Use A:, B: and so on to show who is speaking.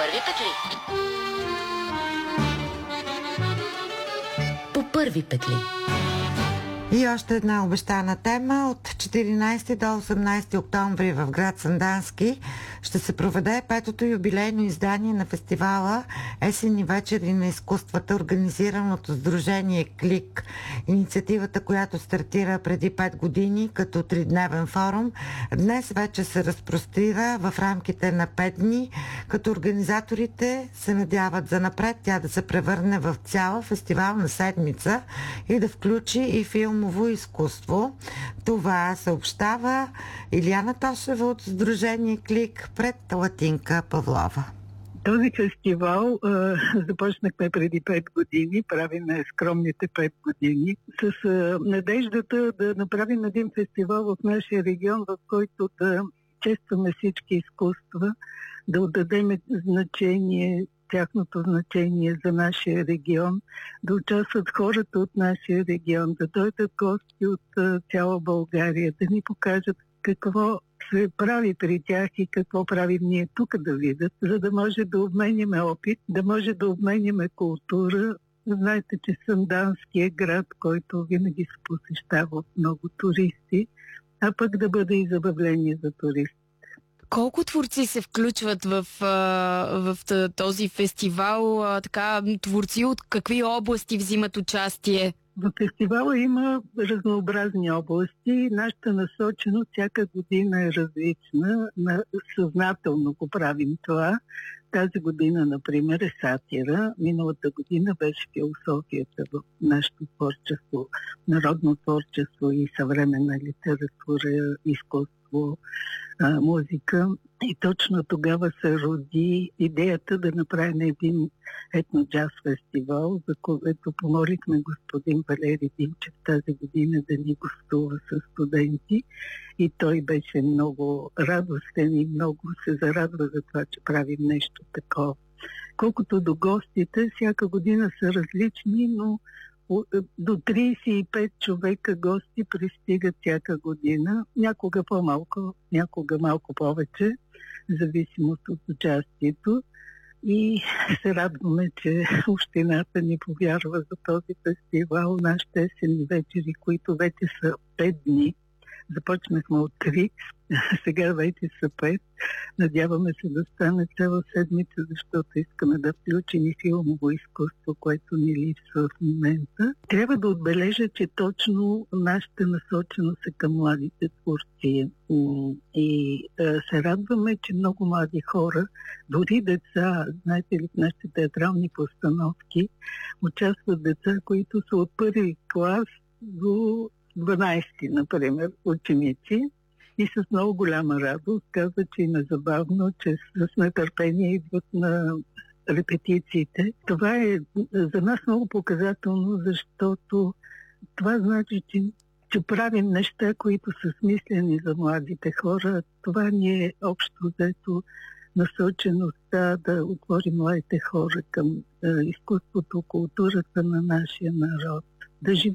A: първи петли. По първи петли.
B: И още една обещана тема. От 14 до 18 октомври в град Сандански ще се проведе петото юбилейно издание на фестивала Есенни вечери на изкуствата, организиран от Сдружение Клик. Инициативата, която стартира преди 5 години като 3-дневен форум, днес вече се разпростира в рамките на 5 дни, като организаторите се надяват занапред тя да се превърне в цяла фестивална седмица и да включи и филмово изкуство. Това съобщава Илияна Тошева от Сдружение Клик пред Латинка Павлова.
C: Този фестивал започнахме преди 5 години, правиме скромните 5 години, с надеждата да направим един фестивал в нашия регион, в който да честваме всички изкуства, да отдадем тяхното значение за нашия регион, да участват хората от нашия регион, да дойдат гости от цяла България, да ни покажат какво се прави при тях и какво правим ние тук да видят, за да може да обменяме опит, да може да обменяме култура. Знаете, че Сандански е град, който винаги се посещава от много туристи, а пък да бъде и забавление за туристи.
D: Колко творци се включват в този фестивал? Творци от какви области взимат участие?
C: В фестивала има разнообразни области. Нашата насоченост всяка година е различна. Съзнателно го правим това. Тази година, например, е сатира. Миналата година беше философията в нашето творчество, народно творчество и съвременна литература, изкуство, музика. И точно тогава се роди идеята да направим един етно-джаз фестивал, за което помолихме господин Валери Димчев тази година да ни гостува с студенти. И той беше много радостен и много се зарадва за това, че правим нещо такова. Колкото до гостите, всяка година са различни, но до 35 човека гости пристигат всяка година. Някога по-малко, някога малко повече, в зависимост от участието. И се радваме, че общината ни повярва за този фестивал. Нашите есенни вечери, които вече са 5 дни. Започнахме от 3, сега вече са 5. Надяваме се да стане цяла седмица, защото искаме да включим и филмово изкуство, което ни липсва в момента. Трябва да отбележа, че точно нашата насоченост е към младите творци. И се радваме, че много млади хора, дори деца, знаете ли, в нашите театрални постановки участват деца, които са от първи клас до 12, например, ученици, и с много голяма радост казват, че им е забавно, че с нетърпение идват на репетициите. Това е за нас много показателно, защото това значи, че правим неща, които са смислени за младите хора. Това ни е общо взето насочеността да отворим младите хора към изкуството, културата на нашия народ. Да живеем